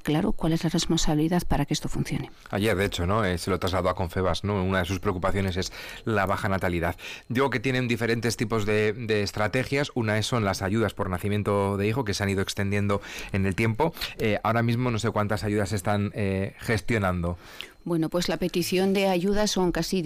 claro cuál es la responsabilidad para que esto funcione. Ayer, de hecho, ¿no? Se lo trasladó a Confebas, ¿no? Una de sus preocupaciones es la baja natalidad. Digo que tienen diferentes tipos de estrategias. Una son las ayudas por nacimiento de hijo, que se han ido extendiendo en el tiempo. Ahora mismo no sé cuántas ayudas están gestionando. Bueno, pues la petición de ayuda son casi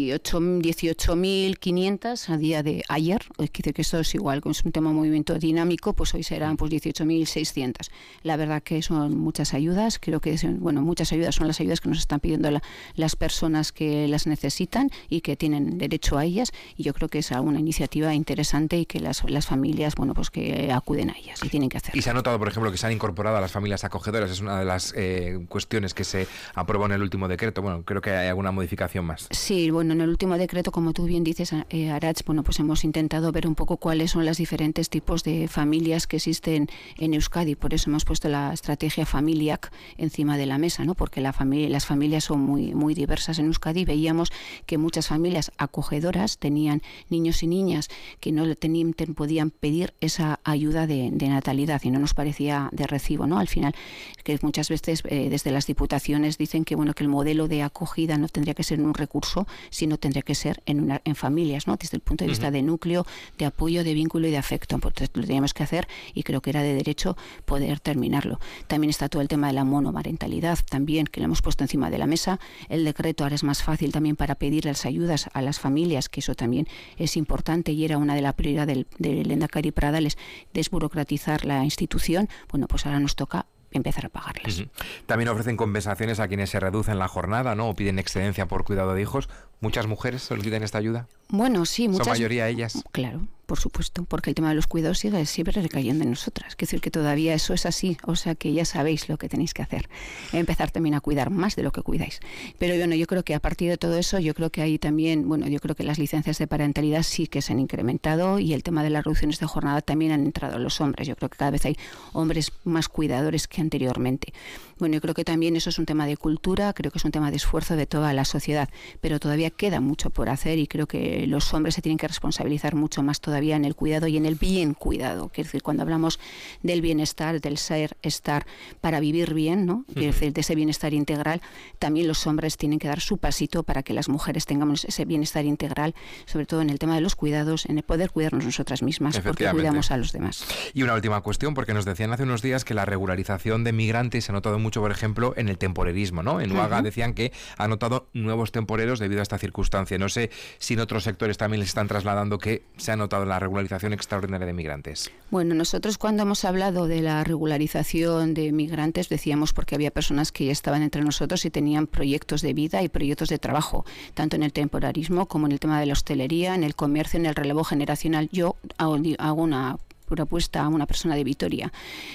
18.500 a día de ayer. Dice que esto es igual, como es un tema de movimiento dinámico, pues hoy serán pues 18.600. La verdad que son muchas ayudas. Creo que muchas ayudas son las ayudas que nos están pidiendo las personas que las necesitan y que tienen derecho a ellas. Y yo creo que es una iniciativa interesante y que las familias, pues que acuden a ellas y tienen que hacerlo. Y se ha notado, por ejemplo, que se han incorporado a las familias acogedoras. Es una de las cuestiones que se aprobó en el último decreto. Bueno, creo que hay alguna modificación más. Sí, en el último decreto, como tú bien dices, Arach, pues hemos intentado ver un poco cuáles son los diferentes tipos de familias que existen en Euskadi. Por eso hemos puesto la estrategia Familiak encima de la mesa, ¿no? Porque las familias son muy, muy diversas en Euskadi. Veíamos que muchas familias acogedoras tenían niños y niñas que no podían pedir esa ayuda de natalidad y no nos parecía de recibo, ¿no? Al final, que muchas veces desde las diputaciones dicen que el modelo de acogida no tendría que ser en un recurso, sino tendría que ser en familias, ¿no? Desde el punto de vista de núcleo, de apoyo, de vínculo y de afecto. Entonces lo teníamos que hacer y creo que era de derecho poder terminarlo. También está todo el tema de la monomarentalidad, también, que lo hemos puesto encima de la mesa. El decreto ahora es más fácil también para pedir las ayudas a las familias, que eso también es importante y era una de las prioridades del Lehendakari Pradales, desburocratizar la institución. Pues ahora nos toca empezar a pagarlas. También ofrecen compensaciones a quienes se reducen la jornada, ¿no? O piden excedencia por cuidado de hijos. ¿Muchas mujeres solicitan esta ayuda? Bueno, sí, muchas. ¿Son mayoría ellas? Claro, por supuesto, porque el tema de los cuidados sigue siempre recayendo en nosotras. Quiero decir que todavía eso es así, o sea que ya sabéis lo que tenéis que hacer. Empezar también a cuidar más de lo que cuidáis. Pero yo creo que a partir de todo eso, yo creo que hay también, yo creo que las licencias de parentalidad sí que se han incrementado y el tema de las reducciones de jornada también han entrado los hombres. Yo creo que cada vez hay hombres más cuidadores que anteriormente. Yo creo que también eso es un tema de cultura, creo que es un tema de esfuerzo de toda la sociedad, pero todavía queda mucho por hacer y creo que los hombres se tienen que responsabilizar mucho más todavía en el cuidado y en el bien cuidado. Quiero decir, cuando hablamos del bienestar, del estar para vivir bien, ¿no? Quiero decir, de ese bienestar integral, también los hombres tienen que dar su pasito para que las mujeres tengamos ese bienestar integral, sobre todo en el tema de los cuidados, en el poder cuidarnos nosotras mismas, porque cuidamos a los demás. Y una última cuestión, porque nos decían hace unos días que la regularización de migrantes se ha notado mucho, por ejemplo, en el temporerismo, ¿no? En Uaga decían que ha notado nuevos temporeros debido a esta circunstancia. No sé si en otros sectores también les están trasladando que se ha notado la regularización extraordinaria de migrantes. Nosotros cuando hemos hablado de la regularización de migrantes decíamos porque había personas que ya estaban entre nosotros y tenían proyectos de vida y proyectos de trabajo, tanto en el temporarismo como en el tema de la hostelería, en el comercio, en el relevo generacional. Yo hago una propuesta a una persona de Vitoria,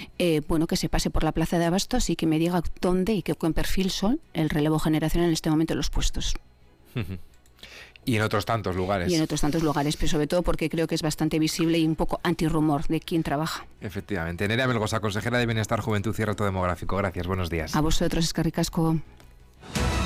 que se pase por la plaza de Abastos y que me diga dónde y qué buen perfil son el relevo generacional en este momento en los puestos. Y en otros tantos lugares. Y en otros tantos lugares, pero sobre todo porque creo que es bastante visible y un poco antirrumor de quién trabaja. Efectivamente. Nerea Melgosa, consejera de Bienestar, Juventud y Reto Demográfico. Gracias, buenos días. A vosotros, eskerrik asko.